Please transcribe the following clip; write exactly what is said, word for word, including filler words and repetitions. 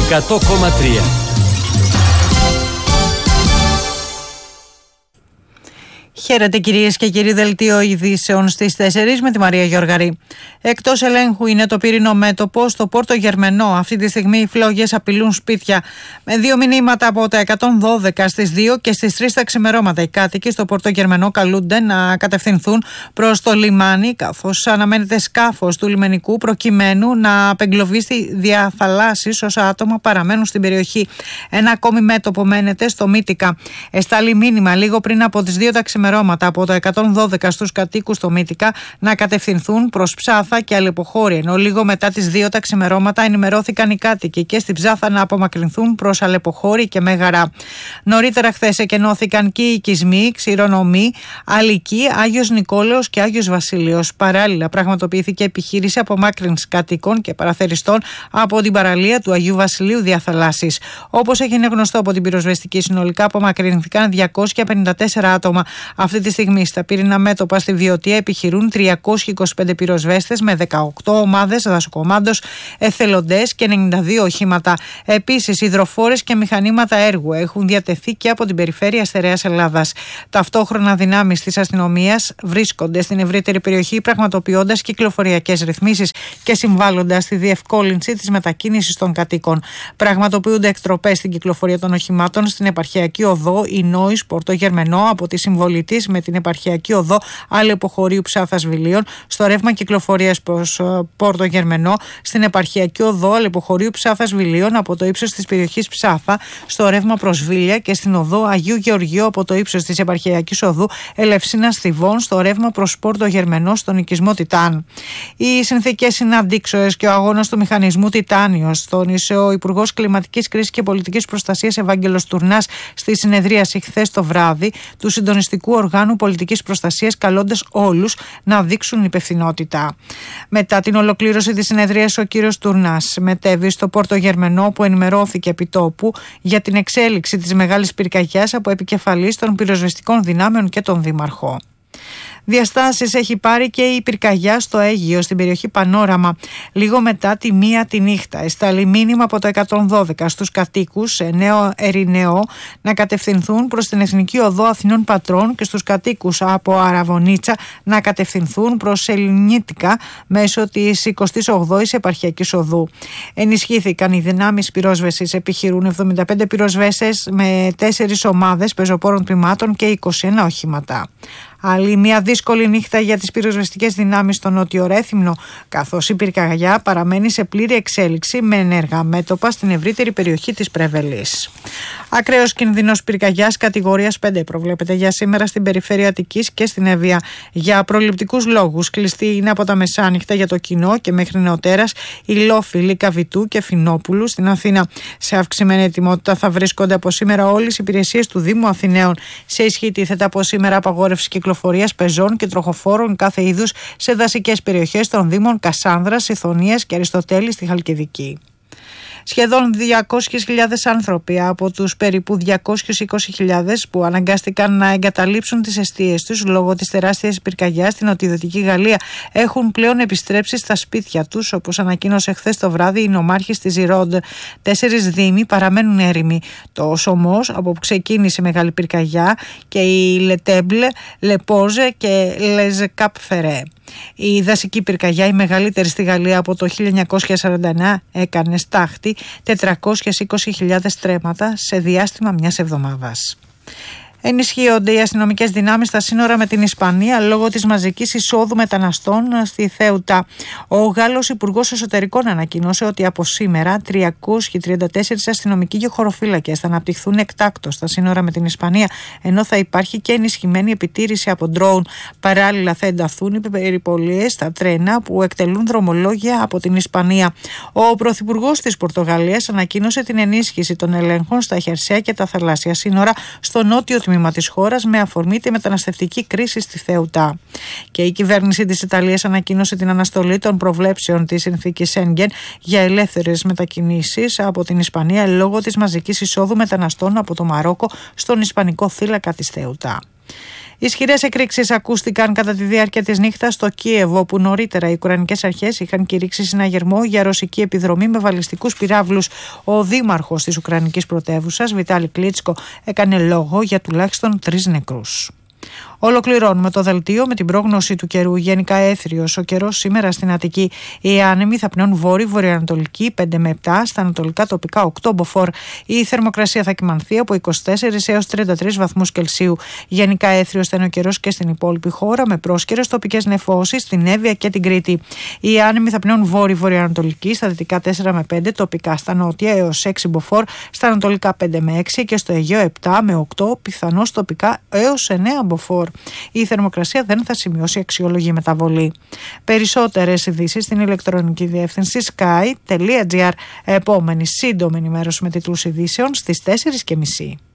εκατό κόμμα τρία. Χαίρετε κυρίες και κύριοι, δελτίο ειδήσεων στις τέσσερις με τη Μαρία Γιώργαρη. Εκτός ελέγχου είναι το πύρινο μέτωπο στο Πόρτο Γερμενό. Αυτή τη στιγμή οι φλόγες απειλούν σπίτια. Με δύο μηνύματα από τα εκατόν δώδεκα στις δύο και στις τρεις τα ξημερώματα. Οι κάτοικοι στο Πόρτο Γερμενό καλούνται να κατευθυνθούν προς το λιμάνι, καθώς αναμένεται σκάφος του λιμενικού προκειμένου να απεγκλωβεί στη διαθαλάσσης όσα άτομα παραμένουν στην περιοχή. Ένα ακόμη μέτωπο μένεται στο Μύτικα. Εστάλει μήνυμα λίγο πριν από τις δύο τα ξημερώματα από το εκατόν δώδεκα στους κατοίκους στο Μύτικα να κατευθυνθούν προς Ψάθα και Αλεποχώρη, ενώ λίγο μετά τις δύο τα ξημερώματα ενημερώθηκαν οι κάτοικοι και στην Ψάθα να απομακρυνθούν προς Αλεποχώρη και Μέγαρα. Νωρίτερα χθες εκενώθηκαν και οι οικισμοί Ξηρονομοί, Αλική, Άγιος Νικόλαος και Άγιος Βασίλειος. Παράλληλα, πραγματοποιήθηκε επιχείρηση απομάκρυνσης κατοίκων και παραθεριστών από την παραλία του Αγίου Βασιλείου Διαθαλάσσης. Όπως έγινε γνωστό από την πυροσβεστική, συνολικά απομακρυνθήκαν διακόσια πενήντα τέσσερα άτομα. Αυτή τη στιγμή στα πύρινα μέτωπα στη Βιωτία επιχειρούν τριακόσιοι είκοσι πέντε πυροσβέστες με δεκαοκτώ ομάδες δασοκομάντος, εθελοντές και ενενήντα δύο οχήματα. Επίσης, υδροφόρες και μηχανήματα έργου έχουν διατεθεί και από την περιφέρεια Στερεάς Ελλάδας. Ταυτόχρονα, δυνάμεις της αστυνομίας βρίσκονται στην ευρύτερη περιοχή, πραγματοποιώντας κυκλοφοριακές ρυθμίσεις και συμβάλλοντας στη διευκόλυνση της μετακίνησης των κατοίκων. Πραγματοποιούνται εκτροπές στην κυκλοφορία των οχημάτων στην επαρχιακή οδό Ινόης Πόρτο Γερμενό από τη συμβολή της με την επαρχιακή οδό Αλεποχωρίου Ψάθας Βιλίων στο ρεύμα κυκλοφορίας προς Πόρτο Γερμενό, στην επαρχιακή οδό Αλεποχωρίου Ψάθας Βιλίων από το ύψος της περιοχής Ψάθα στο ρεύμα προς Βίλια και στην οδό Αγίου Γεωργίου από το ύψος της επαρχιακής οδού Ελευσίνας Θηβών στο ρεύμα προς Πόρτο Γερμενό στον οικισμό Τιτάν. Οι συνθήκες είναι αντίξωες και ο αγώνας του μηχανισμού Τιτάνιος, τόνισε ο Υπουργός Κλιματικής Κρίσης και Πολιτικής Προστασίας Ευάγγελος Τουρνάς στη συνεδρίαση χθες το βράδυ του Συντονιστικού Οργάνου Πολιτικής Προστασίας, καλώντας όλους να δείξουν υπευθυνότητα. Μετά την ολοκλήρωση της συνεδρίας, ο κύριος Τουρνάς μετέβη στο Πόρτο Γερμενό, που ενημερώθηκε επιτόπου για την εξέλιξη της μεγάλης πυρκαγιάς από επικεφαλής των πυροσβεστικών δυνάμεων και τον Δήμαρχο. Διαστάσεις έχει πάρει και η πυρκαγιά στο Αίγυο, στην περιοχή Πανόραμα. Λίγο μετά τη μία τη νύχτα εστάλει μήνυμα από το εκατόν δώδεκα στους κατοίκους σε Νέο Ερηναίο να κατευθυνθούν προς την Εθνική Οδό Αθηνών Πατρών και στους κατοίκους από Αραβωνίτσα να κατευθυνθούν προς Ελληνίτικα μέσω της εικοστής όγδοης επαρχιακής οδού. Ενισχύθηκαν οι δυνάμεις πυρόσβεσης, επιχειρούν εβδομήντα πέντε πυροσβέστες με τέσσερις ομάδες πεζοπόρων τμήματων και είκοσι ένα οχήματα. Άλλη μια δύσκολη νύχτα για τις πυροσβεστικές δυνάμεις στο Νότιο Ρέθυμνο, καθώς η πυρκαγιά παραμένει σε πλήρη εξέλιξη με ενεργά μέτωπα στην ευρύτερη περιοχή της Πρέβελης. Ακραίος κίνδυνος πυρκαγιάς κατηγορίας πέντε προβλέπεται για σήμερα στην περιφέρεια Αττικής και στην Εύβοια. Για προληπτικούς λόγους, κλειστή είναι από τα μεσάνυχτα για το κοινό και μέχρι νεοτέρας η Λόφη, Λυκαβητού και Φινόπουλου στην Αθήνα. Σε αυξημένη ετοιμότητα θα βρίσκονται από σήμερα όλες οι υπηρεσίες του Δήμου Αθηναίων. Σε ισχύ τίθεται από σήμερα απαγόρευση κυκλοφορίας πεζών και τροχοφόρων κάθε είδους σε δασικές περιοχές των Δήμων Κασάνδρας, Ιθωνίας και Αριστοτέλη στη Χαλκιδική. Σχεδόν διακόσιες χιλιάδες άνθρωποι από τους περίπου διακόσιες είκοσι χιλιάδες που αναγκάστηκαν να εγκαταλείψουν τις εστίες τους λόγω της τεράστιας πυρκαγιάς στην νοτιοδυτική Γαλλία έχουν πλέον επιστρέψει στα σπίτια τους, όπως ανακοίνωσε χθες το βράδυ η νομάρχης της Ζιρόντ. Τέσσερις δήμοι παραμένουν έρημοι. Το Σωμός, από που ξεκίνησε η μεγάλη πυρκαγιά, και η Λετέμπλε, Λεπόζε και Λεζεκάπφερε. Η δασική πυρκαγιά, η μεγαλύτερη στη Γαλλία από το χίλια εννιακόσια σαράντα εννέα, έκανε στάχτη τετρακόσιες είκοσι χιλιάδες στρέμματα σε διάστημα μιας εβδομάδας. Ενισχύονται οι αστυνομικές δυνάμεις στα σύνορα με την Ισπανία λόγω της μαζικής εισόδου μεταναστών στη Θέουτα. Ο Γάλλος Υπουργός Εσωτερικών ανακοίνωσε ότι από σήμερα τριακόσιοι τριάντα τέσσερις αστυνομικοί και χωροφύλακες θα αναπτυχθούν εκτάκτως στα σύνορα με την Ισπανία, ενώ θα υπάρχει και ενισχυμένη επιτήρηση από ντρόουν. Παράλληλα, θα ενταθούν οι περιπολίες στα τρένα που εκτελούν δρομολόγια από την Ισπανία. Ο Πρωθυπουργός της Πορτογαλίας ανακοίνωσε την ενίσχυση των ελέγχων στα χερσαία και τα θαλάσσια σύνορα στο νότιο τμήμα της χώρας με αφορμή τη μεταναστευτική κρίση στη Θέουτα. Και η κυβέρνηση της Ιταλίας ανακοίνωσε την αναστολή των προβλέψεων της συνθήκης Σέγγεν για ελεύθερες μετακινήσεις από την Ισπανία λόγω της μαζικής εισόδου μεταναστών από το Μαρόκο στον Ισπανικό θύλακα της Θέουτα. Ισχυρές εκρήξεις ακούστηκαν κατά τη διάρκεια της νύχτας στο Κίεβο, όπου νωρίτερα οι ουκρανικές αρχές είχαν κηρύξει συναγερμό για ρωσική επιδρομή με βαλιστικούς πυράβλους. Ο δήμαρχος της ουκρανικής πρωτεύουσας, Βιτάλη Κλίτσκο, έκανε λόγο για τουλάχιστον τρεις νεκρούς. Ολοκληρώνουμε το δελτίο με την πρόγνωση του καιρού. Γενικά έθριος ο καιρός σήμερα στην Αττική. Οι άνεμοι θα πνέουν βόρειο-βορειοανατολική πέντε με επτά, στα ανατολικά τοπικά οκτώ μποφόρ. Η θερμοκρασία θα κυμανθεί από είκοσι τέσσερις έως τριάντα τρεις βαθμούς Κελσίου. Γενικά έθριος θα είναι ο καιρός και στην υπόλοιπη χώρα, με πρόσκαιρες τοπικές νεφώσεις στην Εύβοια και την Κρήτη. Οι άνεμοι θα πνέουν βόρειο-βορειοανατολική στα δυτικά τέσσερα με πέντε, τοπικά στα νότια έως έξι μποφόρ, στα ανατολικά πέντε με έξι και στο Αιγαίο επτά με οκτώ, πιθανώς τοπικά έως εννέα μποφόρ. Η θερμοκρασία δεν θα σημειώσει αξιολογή μεταβολή. Περισσότερες ειδήσεις στην ηλεκτρονική διεύθυνση sky τελεία gr. Επόμενη σύντομη ενημέρωση με τίτλους ειδήσεων στις τέσσερις και μισή.